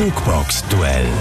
Jukebox-Duell.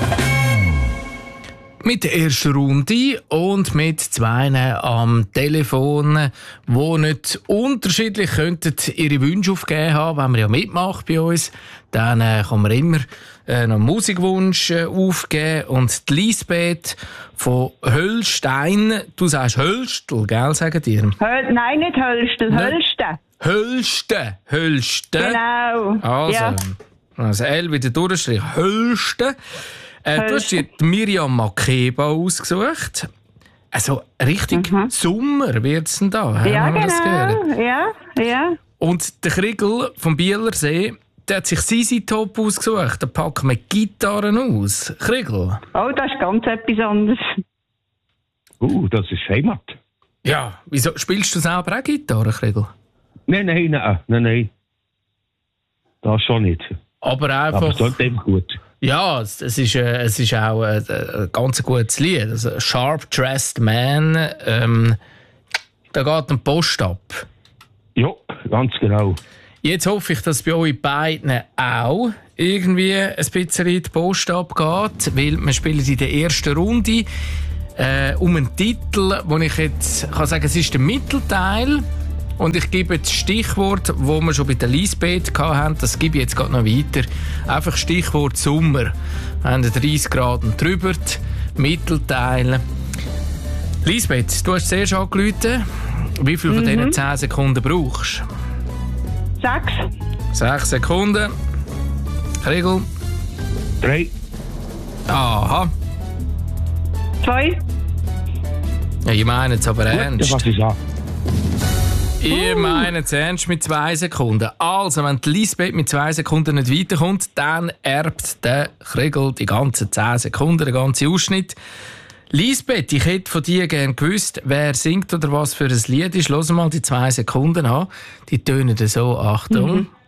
Mit der ersten Runde und mit zwei am Telefon, die nicht unterschiedlich könnten ihre Wünsche aufgeben haben. Wenn man ja mitmacht bei uns, dann kann man immer noch einen Musikwunsch aufgeben. Und die Lisbeth von Höllstein, du sagst Höllstel, gell, sagen dir? Nein, nicht Höllstel, Höllsten. Höllsten. Genau. Also, ja. Also L wieder durchstrich. Höllsten. Du hast dir die Miriam Makeba ausgesucht. Also richtig Sommer wird es denn da. Ja, genau. Ja. Und der Kriegel vom Bielersee, der hat sich Sisi Top ausgesucht. Da packen wir Gitarren aus. Kriegel. Oh, das ist ganz etwas anderes. Das ist Heimat. Ja, wieso spielst du selber auch Gitarre, Kriegel? Nein. Das schon nicht. Aber einfach... Aber es klingt eben gut. Ja, es ist auch ein ganz gutes Lied. Also, Sharp Dressed Man, da geht ein Post ab. Ja, ganz genau. Jetzt hoffe ich, dass bei euch beiden auch irgendwie ein bisschen die Post abgeht, weil wir spielen in der ersten Runde um einen Titel, wo ich jetzt kann sagen, es ist der Mittelteil. Und ich gebe das Stichwort, wo wir schon bei der Lisbeth hatten, das gebe ich jetzt gerade noch weiter. Einfach Stichwort Sommer. Wir haben 30 Grad und drüber, Mittelteil. Lisbeth, du hast zuerst angerufen. Wie viel von diesen 10 Sekunden brauchst du? 6 Sekunden. Regel? 3. Aha. 2. Ja, ich meine es aber ernst. Was ist das? Ihr meint es ernst mit 2 Sekunden. Also, wenn die Lisbeth mit 2 Sekunden nicht weiterkommt, dann erbt der Kriegel die ganzen 10 Sekunden, den ganzen Ausschnitt. Lisbeth, ich hätte von dir gerne gewusst, wer singt oder was für ein Lied ist. Hör mal die 2 Sekunden an. Die tönen so, Achtung.